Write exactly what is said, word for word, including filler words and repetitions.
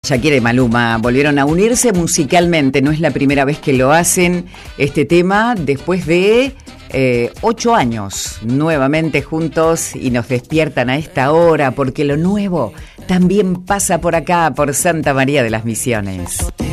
Shakira y Maluma volvieron a unirse musicalmente. No es la primera vez que lo hacen, este tema, después de eh, ocho años nuevamente juntos, y nos despiertan a esta hora porque lo nuevo también pasa por acá, por Santa María de las Misiones.